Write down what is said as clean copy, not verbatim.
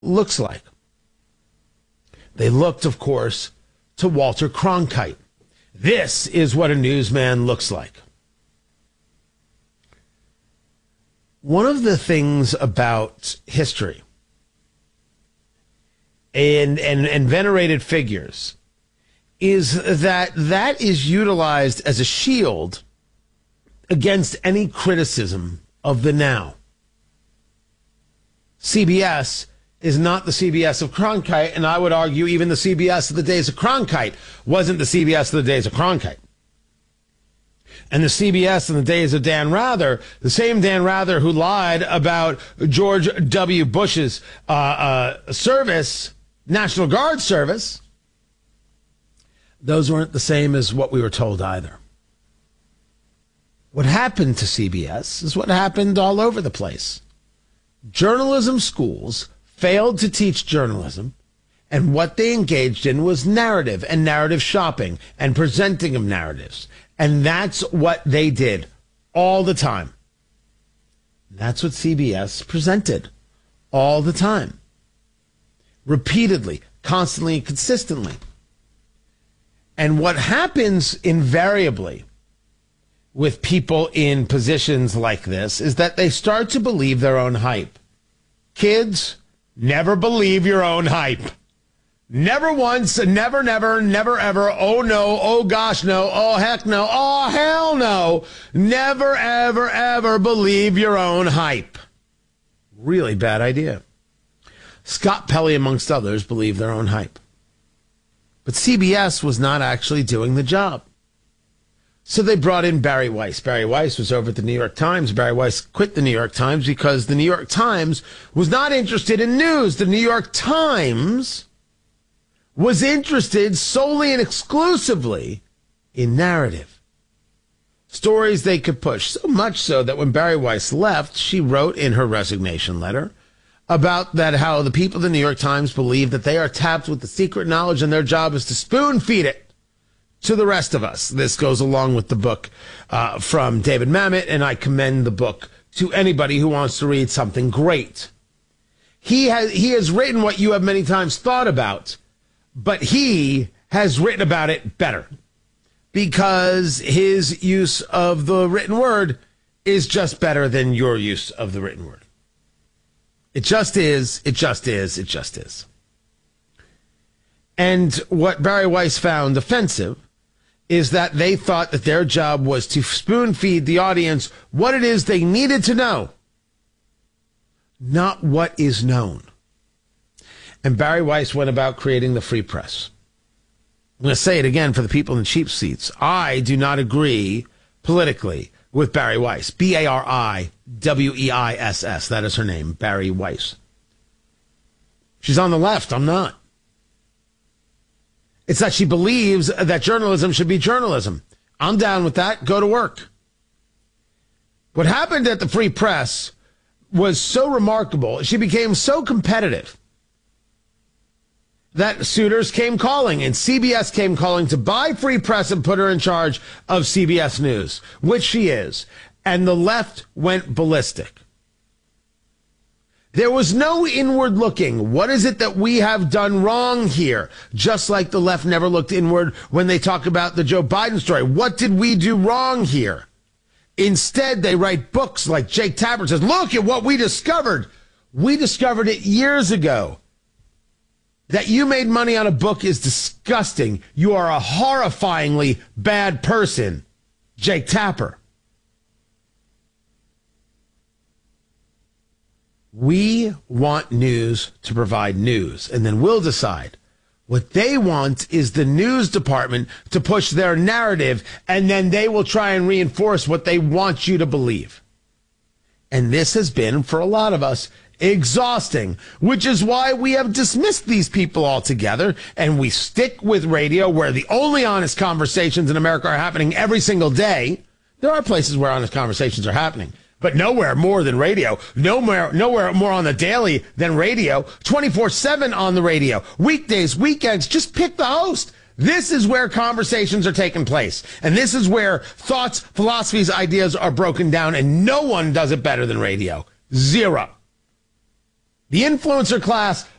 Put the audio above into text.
looks like. They looked, of course, to Walter Cronkite. This is what a newsman looks like. One of the things about history and venerated figures is that is utilized as a shield against any criticism of the now. CBS is not the CBS of Cronkite, and I would argue even the CBS of the days of Cronkite wasn't the CBS of the days of Cronkite. And the CBS in the days of Dan Rather, the same Dan Rather who lied about George W. Bush's service, National Guard service, those weren't the same as what we were told either. What happened to CBS is what happened all over the place. Journalism schools failed to teach journalism, and what they engaged in was narrative and narrative shopping and presenting of narratives. And that's what they did all the time. That's what CBS presented all the time. Repeatedly, constantly, and consistently. And what happens invariably with people in positions like this is that they start to believe their own hype. Kids, never believe your own hype. Never once, never, never, never, ever, oh no, oh gosh no, oh heck no, oh hell no. Never, ever, ever believe your own hype. Really bad idea. Scott Pelley, amongst others, believed their own hype. But CBS was not actually doing the job. So they brought in Barry Weiss. Barry Weiss was over at the New York Times. Barry Weiss quit the New York Times because the New York Times was not interested in news. The New York Times was interested solely and exclusively in narrative. Stories they could push. So much so that when Barry Weiss left, she wrote in her resignation letter about that how the people of the New York Times believe that they are tapped with the secret knowledge and their job is to spoon feed it to the rest of us. This goes along with the book from David Mamet, and I commend the book to anybody who wants to read something great. He has written what you have many times thought about, but he has written about it better because his use of the written word is just better than your use of the written word. It just is. It just is. It just is. And what Barry Weiss found offensive is that they thought that their job was to spoon feed the audience what it is they needed to know, not what is known. And Barry Weiss went about creating the free press. I'm going to say it again for the people in cheap seats. I do not agree politically with Barry Weiss. Bariwiss. That is her name, Barry Weiss. She's on the left. I'm not. It's that she believes that journalism should be journalism. I'm down with that. Go to work. What happened at the Free Press was so remarkable. She became so competitive that suitors came calling and CBS came calling to buy Free Press and put her in charge of CBS News, which she is. And the left went ballistic. There was no inward looking. What is it that we have done wrong here? Just like the left never looked inward when they talk about the Joe Biden story. What did we do wrong here? Instead, they write books like Jake Tapper says, look at what we discovered. We discovered it years ago. That you made money on a book is disgusting. You are a horrifyingly bad person, Jake Tapper. We want news to provide news, and then we'll decide. What they want is the news department to push their narrative, and then they will try and reinforce what they want you to believe. And this has been, for a lot of us, exhausting, which is why we have dismissed these people altogether, and we stick with radio where the only honest conversations in America are happening every single day. There are places where honest conversations are happening, but nowhere more than radio. Nowhere more on the daily than radio. 24/7 on the radio. Weekdays, weekends, just pick the host. This is where conversations are taking place. And this is where thoughts, philosophies, ideas are broken down, and no one does it better than radio. Zero. The influencer class